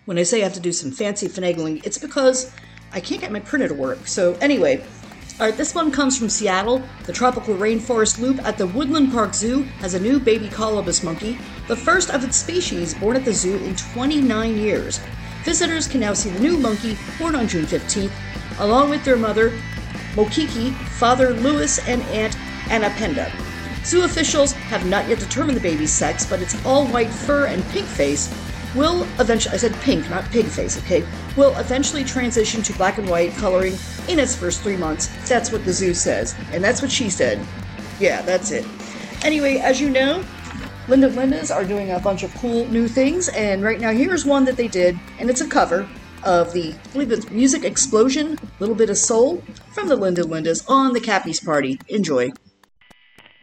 When I say I have to do some fancy finagling, it's because I can't get my printer to work. So anyway, all right, this one comes from Seattle. The tropical rainforest loop at the Woodland Park Zoo has a new baby colobus monkey, the first of its species born at the zoo in 29 years. Visitors can now see the new monkey, born on June 15th, along with their mother, Mokiki, father Louis, and aunt Anapenda. Zoo officials have not yet determined the baby's sex, but its all-white fur and pink face will eventually, I said pink, not pig face, okay, will eventually transition to black and white coloring in its first 3 months. That's what the zoo says, and that's what she said. Yeah, that's it. Anyway, as you know, Linda Lindas are doing a bunch of cool new things, and right now here's one that they did, and it's a cover of the, I believe it's Music Explosion, Little Bit of Soul, from the Linda Lindas on the Cappy's Party. Enjoy.